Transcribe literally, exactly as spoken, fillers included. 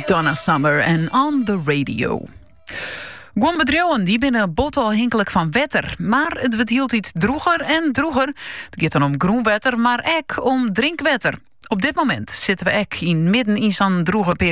Donna Summer en On The Radio. Gewoon bedrijven die binnen bot afhankelijk van wetter. Maar het wordt hield iets droeger en droeger. Het gaat dan om groenwetter, maar ook om drinkwetter. Op dit moment zitten we ook in midden in zo'n droege periode.